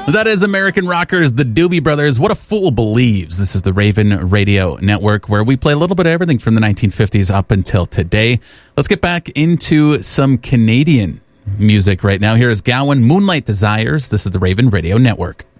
That is American rockers, the Doobie Brothers. What a Fool Believes. This is the Raven Radio Network, where we play a little bit of everything from the 1950s up until today. Let's get back into some Canadian music right now. Here is Gowan, Moonlight Desires. This is the Raven Radio Network.